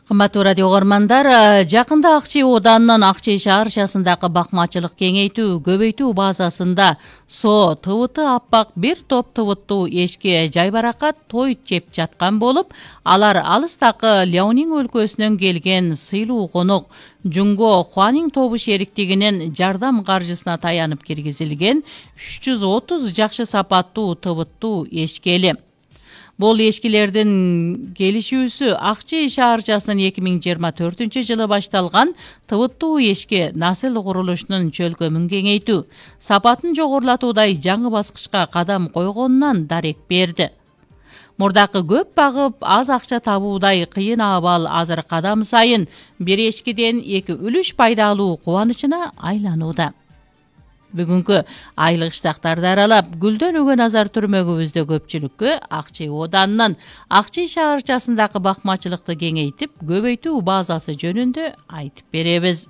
Кымбаттуу радио угармандар, жакында Акчей Оданынын Акчей шаарчасындагы бакмачылык кеңейтүү, көбөйтүү базасында соо тыбыты аппак бир топ тыбыттуу эшке жайбаракат той жеп жаткан болуп, алар алыстагы Леонин өлкөсүнөн келген сыйлуу конок Жунго Хуанин тобу шериктигинин жардам каржысына таянып киргизилген 330 жакшы сапаттуу тыбыттуу эшкели. Бул эшкилердин келишүүсү Акчей шаарчасынын 2024 жылы башталган тыбыттуу эшке насыл курулушунун чөлкөмүн кеңейтүү, сапатын жогорулатуудай жаңы баскычка кадам койгонунан дарек берди. Мурдакы көп багып, аз акча табуудай кыйын абал азыр кадам сайын бир эшкиден 2 үлүш пайда алуу кубанычына айланууда. Бүгүнкү айлык иштактарды аралап, гүлдөнүүгө назар түрмөгүбүздө көпчүлүккө Акчей Оданынын Акчей шаарчасындагы бакмачылыкты кеңейтип, көбөйтүү базасы жөнүндө айтып беребиз.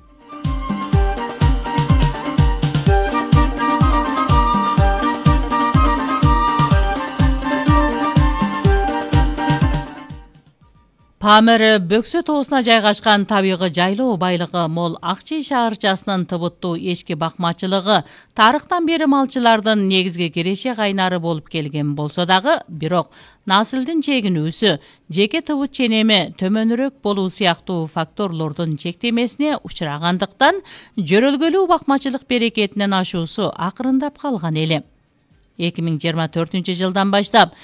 Памир Бөксө тоосуна жайгашкан табигый жайлоо байлыгы мол Акчей шаарчасынын тыбыттуу эшки бакмачылыгы тарыхтан бери малчылардын негизги киреше кайнары болуп келген болсо дагы, бирок насылдын чегинүүсү, жеке тыбыт ченеми төмөнүрөөк болуу сыяктуу факторлордун чектемесине учурагандыктан, жөрөлгөлүү бакмачылык берекетинен ашуусу акырындап калган эле. 2024 жылдан баштап